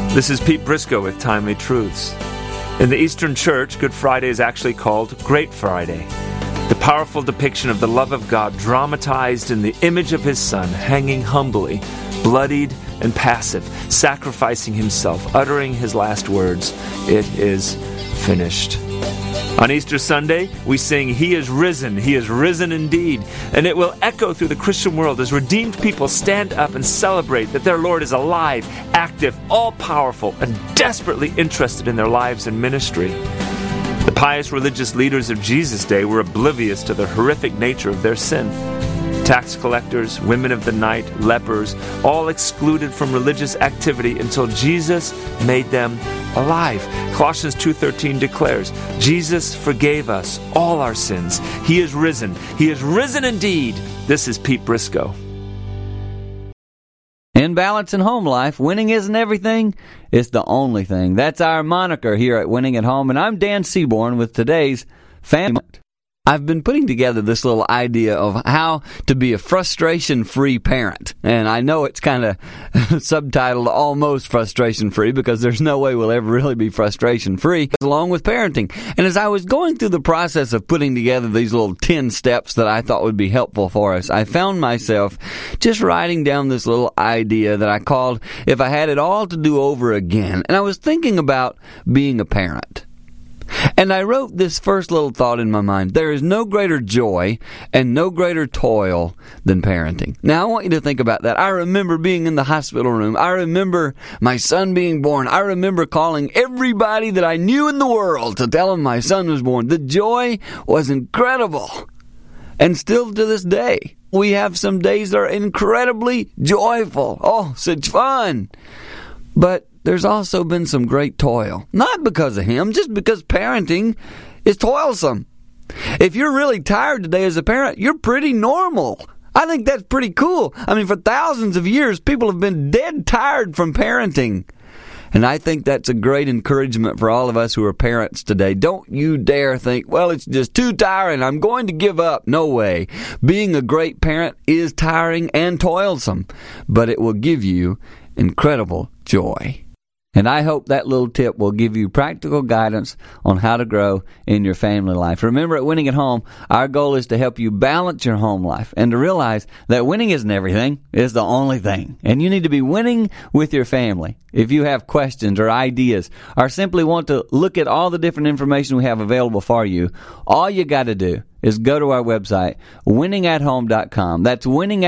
This is Pete Briscoe with Timely Truths. In the Eastern Church, Good Friday is actually called Great Friday. The powerful depiction of the love of God dramatized in the image of His Son, hanging humbly, bloodied and passive, sacrificing Himself, uttering His last words, "It is finished." On Easter Sunday, we sing, He is risen indeed. And it will echo through the Christian world as redeemed people stand up and celebrate that their Lord is alive, active, all-powerful, and desperately interested in their lives and ministry. The pious religious leaders of Jesus' day were oblivious to the horrific nature of their sin. Tax collectors, women of the night, lepers, all excluded from religious activity until Jesus made them alive. Colossians 2:13 declares, Jesus forgave us all our sins. He is risen. He is risen indeed. This is Pete Briscoe. In balance and home life, winning isn't everything, it's the only thing. That's our moniker here at Winning at Home, and I'm Dan Seaborn with today's Family. I've been putting together this little idea of how to be a frustration-free parent. And I know it's kind of subtitled Almost Frustration-Free because there's no way we'll ever really be frustration-free along with parenting. And as I was going through the process of putting together these little 10 steps that I thought would be helpful for us, I found myself just writing down this little idea that I called, If I Had It All to Do Over Again. And I was thinking about being a parent. And I wrote this first little thought in my mind. There is no greater joy and no greater toil than parenting. Now, I want you to think about that. I remember being in the hospital room. I remember my son being born. I remember calling everybody that I knew in the world to tell them my son was born. The joy was incredible. And still to this day, we have some days that are incredibly joyful. Oh, such fun. But there's also been some great toil. Not because of him, just because parenting is toilsome. If you're really tired today as a parent, you're pretty normal. I think that's pretty cool. I mean, for thousands of years, people have been dead tired from parenting. And I think that's a great encouragement for all of us who are parents today. Don't you dare think, well, it's just too tiring, I'm going to give up. No way. Being a great parent is tiring and toilsome, but it will give you incredible joy. And I hope that little tip will give you practical guidance on how to grow in your family life. Remember, at Winning at Home, our goal is to help you balance your home life and to realize that winning isn't everything, it's the only thing. And you need to be winning with your family. If you have questions or ideas or simply want to look at all the different information we have available for you, all you got to do is go to our website, winningathome.com. That's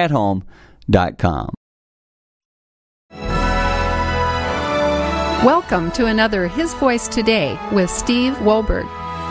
winningathome.com. Welcome to another His Voice Today with Steve Wohlberg.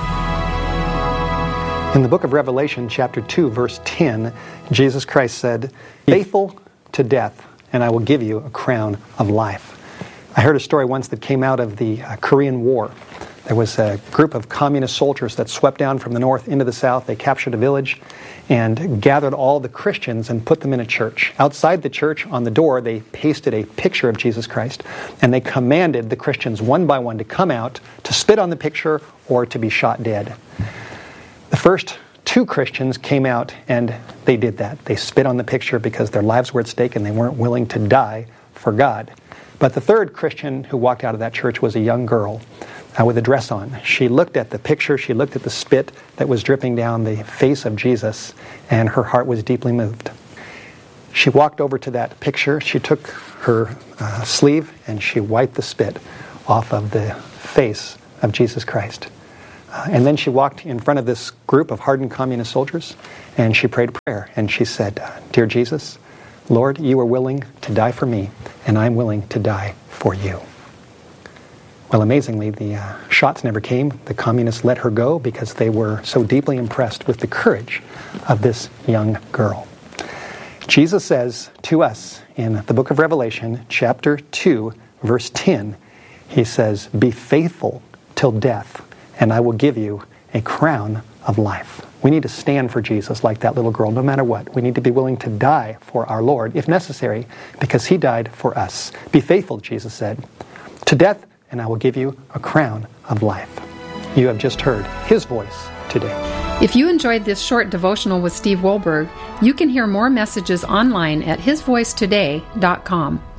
In the book of Revelation, chapter 2, verse 10, Jesus Christ said, "Faithful to death, and I will give you a crown of life." I heard a story once that came out of the Korean War. There was a group of communist soldiers that swept down from the north into the south. They captured a village and gathered all the Christians and put them in a church. Outside the church, on the door, they pasted a picture of Jesus Christ, and they commanded the Christians one by one to come out, to spit on the picture, or to be shot dead. The first 2 Christians came out, and they did that. They spit on the picture because their lives were at stake, and they weren't willing to die for God. But the 3rd Christian who walked out of that church was a young girl with a dress on. She looked at the picture, she looked at the spit that was dripping down the face of Jesus, and her heart was deeply moved. She walked over to that picture, she took her sleeve, and she wiped the spit off of the face of Jesus Christ. And then she walked in front of this group of hardened communist soldiers, and she prayed a prayer, and she said, "Dear Jesus, Lord, you are willing to die for me, and I'm willing to die for you." Well, amazingly, the shots never came. The communists let her go because they were so deeply impressed with the courage of this young girl. Jesus says to us in the book of Revelation, chapter 2, verse 10, He says, "Be faithful till death, and I will give you a crown of life." We need to stand for Jesus like that little girl, no matter what. We need to be willing to die for our Lord, if necessary, because He died for us. Be faithful, Jesus said, to death, and I will give you a crown of life. You have just heard His voice today. If you enjoyed this short devotional with Steve Wohlberg, you can hear more messages online at hisvoicetoday.com.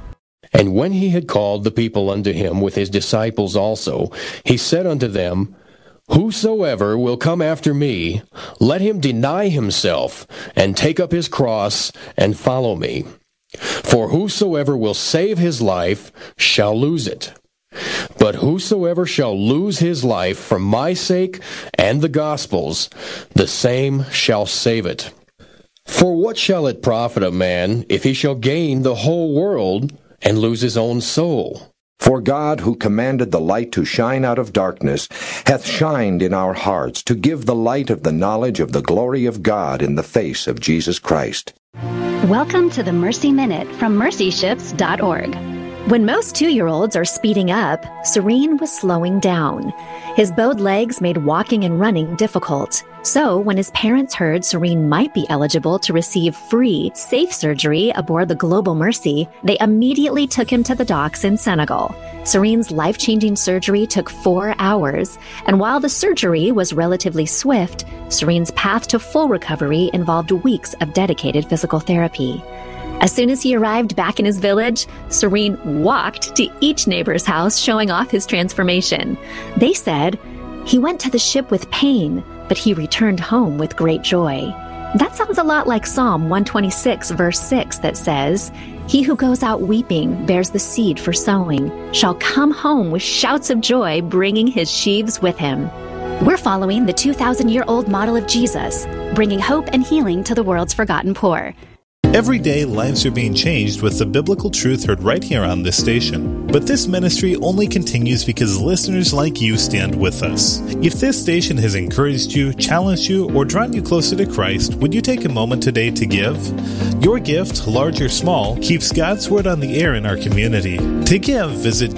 And when he had called the people unto him with his disciples also, he said unto them, Whosoever will come after me, let him deny himself, and take up his cross, and follow me. For whosoever will save his life shall lose it. But whosoever shall lose his life for my sake and the gospel's, the same shall save it. For what shall it profit a man if he shall gain the whole world and lose his own soul? For God, who commanded the light to shine out of darkness, hath shined in our hearts to give the light of the knowledge of the glory of God in the face of Jesus Christ. Welcome to the Mercy Minute from mercyships.org. When most 2-year-olds are speeding up, Serene was slowing down. His bowed legs made walking and running difficult. So, when his parents heard Serene might be eligible to receive free, safe surgery aboard the Global Mercy, they immediately took him to the docks in Senegal. Serene's life-changing surgery took 4 hours, and while the surgery was relatively swift, Serene's path to full recovery involved weeks of dedicated physical therapy. As soon as he arrived back in his village, Serene walked to each neighbor's house, showing off his transformation. They said, he went to the ship with pain, but he returned home with great joy. That sounds a lot like Psalm 126, verse 6, that says, He who goes out weeping bears the seed for sowing, shall come home with shouts of joy, bringing his sheaves with him. We're following the 2,000-year-old model of Jesus, bringing hope and healing to the world's forgotten poor. Every day, lives are being changed with the biblical truth heard right here on this station. But this ministry only continues because listeners like you stand with us. If this station has encouraged you, challenged you, or drawn you closer to Christ, would you take a moment today to give? Your gift, large or small, keeps God's Word on the air in our community. To give, visit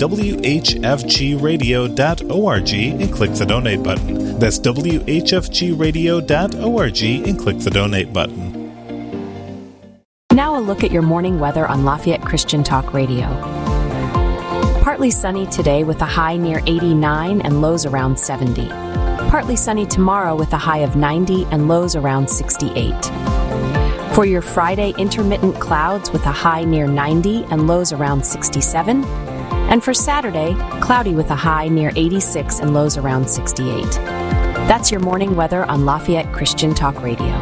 whfgradio.org and click the donate button. That's whfgradio.org and click the donate button. Now a look at your morning weather on Lafayette Christian Talk Radio. Partly sunny today with a high near 89 and lows around 70. Partly sunny tomorrow with a high of 90 and lows around 68. For your Friday, intermittent clouds with a high near 90 and lows around 67. And for Saturday, cloudy with a high near 86 and lows around 68. That's your morning weather on Lafayette Christian Talk Radio.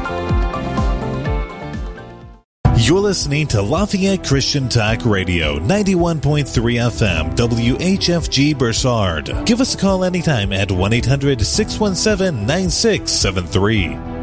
You're listening to Lafayette Christian Talk Radio, 91.3 FM, WHFG Bursard. Give us a call anytime at 1-800-617-9673.